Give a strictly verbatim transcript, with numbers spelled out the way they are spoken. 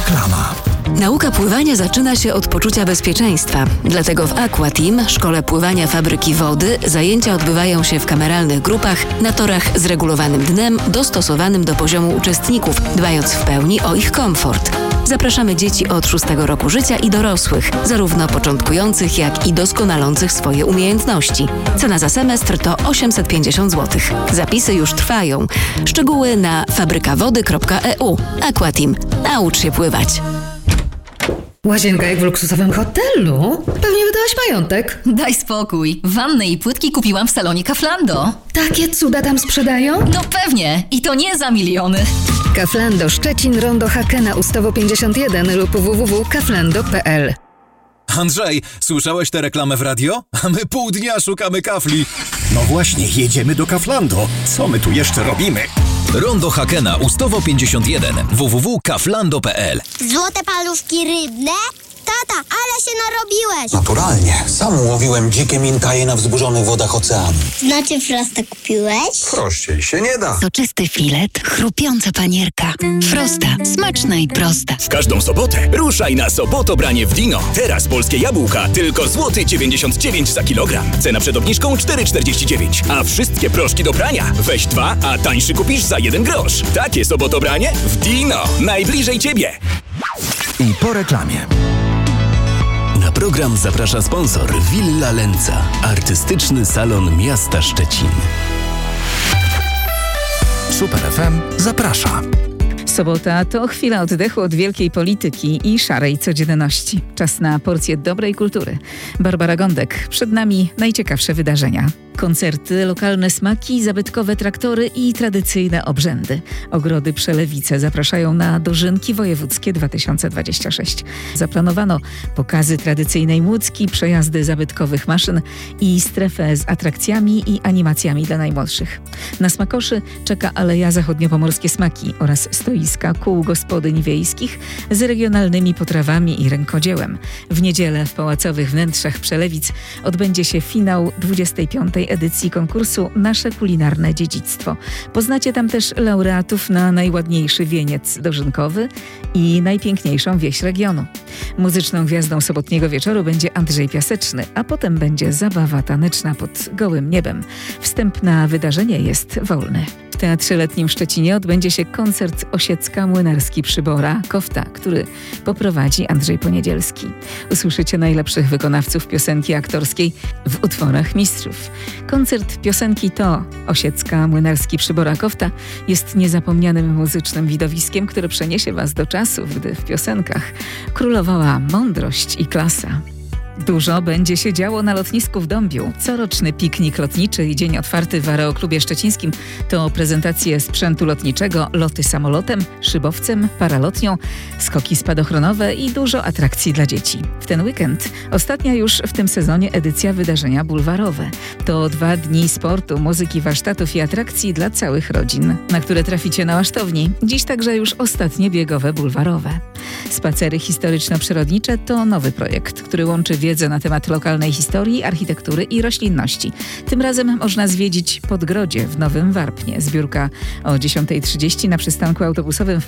Reklama. Nauka pływania zaczyna się od poczucia bezpieczeństwa. Dlatego w Aqua Team, szkole pływania Fabryki Wody, zajęcia odbywają się w kameralnych grupach na torach z regulowanym dnem, dostosowanym do poziomu uczestników, dbając w pełni o ich komfort. Zapraszamy dzieci od szóstego roku życia i dorosłych, zarówno początkujących, jak i doskonalących swoje umiejętności. Cena za semestr to osiemset pięćdziesiąt złotych. Zapisy już trwają. Szczegóły na fabrykawody kropka e u. Aqua Team. Naucz się pływać. Łazienka jak w luksusowym hotelu? Pewnie wydałaś majątek. Daj spokój. Wannę i płytki kupiłam w salonie Kauflando. Takie cuda tam sprzedają? No pewnie. I to nie za miliony. Kauflando Szczecin, Rondo Hakena, Ustawo pięćdziesiąt jeden lub w w w kropka kauflando kropka p l. Andrzej, słyszałeś tę reklamę w radio? A my pół dnia szukamy kafli. No właśnie, jedziemy do Kauflando. Co my tu jeszcze robimy? Rondo Hakena, Ustawo pięćdziesiąt jeden, w w w kropka kauflando kropka p l. Złote paluszki rybne? Tata, ale się narobiłeś! Naturalnie. Sam łowiłem dzikie mintaje na wzburzonych wodach oceanu. Znaczy Frosta kupiłeś? Prościej się nie da. Soczysty filet, chrupiąca panierka. Frosta. Smaczna i prosta. W każdą sobotę ruszaj na Sobotobranie w Dino. Teraz polskie jabłka tylko złoty dziewięćdziesiąt dziewięć za kilogram. Cena przed obniżką cztery czterdzieści dziewięć. A wszystkie proszki do prania weź dwa, a tańszy kupisz za jeden grosz. Takie Sobotobranie w Dino. Najbliżej ciebie. I po reklamie. Na program zaprasza sponsor Villa Lenca, artystyczny salon miasta Szczecin. Super F M zaprasza. Sobota to chwila oddechu od wielkiej polityki i szarej codzienności. Czas na porcję dobrej kultury. Barbara Gądek. Przed nami najciekawsze wydarzenia. Koncerty, lokalne smaki, zabytkowe traktory i tradycyjne obrzędy. Ogrody Przelewice zapraszają na Dożynki Wojewódzkie dwa tysiące dwadzieścia sześć. Zaplanowano pokazy tradycyjnej Młódzki, przejazdy zabytkowych maszyn i strefę z atrakcjami i animacjami dla najmłodszych. Na smakoszy czeka Aleja Zachodniopomorskie Smaki oraz stoiska kół gospodyń wiejskich z regionalnymi potrawami i rękodziełem. W niedzielę w pałacowych wnętrzach Przelewic odbędzie się finał dwudziestej piątej edycji konkursu Nasze kulinarne dziedzictwo. Poznacie tam też laureatów na najładniejszy wieniec dożynkowy i najpiękniejszą wieś regionu. Muzyczną gwiazdą sobotniego wieczoru będzie Andrzej Piaseczny, a potem będzie zabawa taneczna pod gołym niebem. Wstęp na wydarzenie jest wolny. W Teatrze Letnim w Szczecinie odbędzie się koncert Osiecka Młynarski Przybora Kofta, który poprowadzi Andrzej Poniedzielski. Usłyszycie najlepszych wykonawców piosenki aktorskiej w utworach mistrzów. Koncert piosenki to Osiecka Młynarski Przybora Kofta jest niezapomnianym muzycznym widowiskiem, które przeniesie was do czasów, gdy w piosenkach królowała mądrość i klasa. Dużo będzie się działo na lotnisku w Dąbiu. Coroczny piknik lotniczy i dzień otwarty w Aeroklubie Szczecińskim to prezentacje sprzętu lotniczego, loty samolotem, szybowcem, paralotnią, skoki spadochronowe i dużo atrakcji dla dzieci. W ten weekend ostatnia już w tym sezonie edycja wydarzenia bulwarowe. To dwa dni sportu, muzyki, warsztatów i atrakcji dla całych rodzin, na które traficie na Łasztowni. Dziś także już ostatnie biegowe bulwarowe. Spacery historyczno-przyrodnicze to nowy projekt, który łączy wiedzę na temat lokalnej historii, architektury i roślinności. Tym razem można zwiedzić Podgrodzie w Nowym Warpnie. Zbiórka o dziesiątej trzydzieści na przystanku autobusowym w